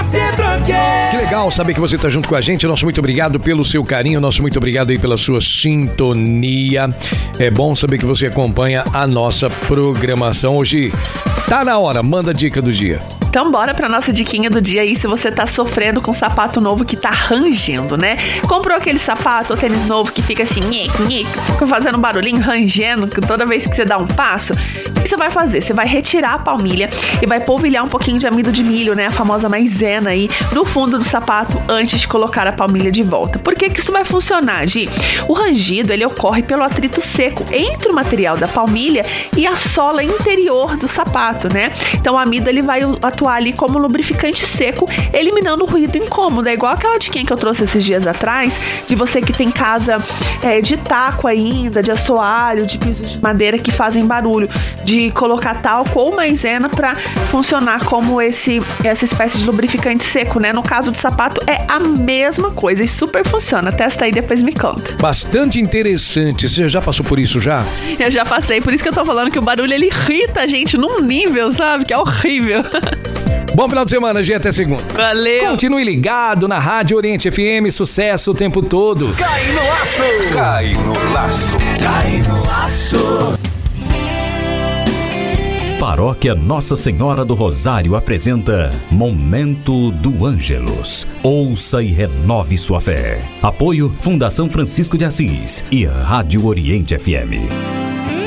Que legal saber que você está junto com a gente. Nosso muito obrigado pelo seu carinho, nosso muito obrigado aí pela sua sintonia. É bom saber que você acompanha a nossa programação. Hoje tá na hora, manda a dica do dia. Então bora pra nossa diquinha do dia aí, se você tá sofrendo com um sapato novo que tá rangendo, né? Comprou aquele sapato ou tênis novo que fica assim, fica fazendo um barulhinho, rangendo toda vez que você dá um passo. O que você vai fazer? Você vai retirar a palmilha e vai polvilhar um pouquinho de amido de milho, né? A famosa maisena aí, no fundo do sapato antes de colocar a palmilha de volta. Por que que isso vai funcionar, Gi? O rangido, ele ocorre pelo atrito seco entre o material da palmilha e a sola interior do sapato, né? Então o amido, ele vai atuar ali como lubrificante seco, eliminando o ruído incômodo. É igual aquela diquinha que eu trouxe esses dias atrás, de você que tem casa de taco ainda, de assoalho, de pisos de madeira que fazem barulho, de colocar talco ou maisena para funcionar como essa espécie de lubrificante seco, né? No caso do sapato é a mesma coisa e super funciona. Testa aí, depois me conta. Bastante interessante. Você já passou por isso já? Eu já passei, por isso que eu tô falando que o barulho, ele irrita a gente num nível, sabe? Que é horrível. Bom final de semana, gente, até segunda. Valeu. Continue ligado na Rádio Oriente FM, sucesso o tempo todo. Cai no laço. Cai no laço. Cai no laço. Paróquia Nossa Senhora do Rosário apresenta Momento do Ângelus. Ouça e renove sua fé. Apoio Fundação Francisco de Assis e Rádio Oriente FM.